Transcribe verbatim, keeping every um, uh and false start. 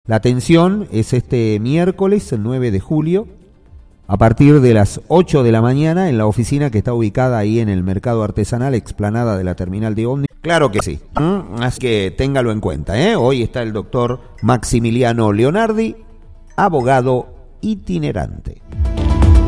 La atención es este miércoles, el nueve de julio, a partir de las ocho de la mañana en la oficina que está ubicada ahí en el Mercado Artesanal, explanada de la terminal de ómnibus. Claro que sí, ¿Mm? Así que téngalo en cuenta, ¿eh? Hoy está el doctor Maximiliano Leonardi, abogado itinerante.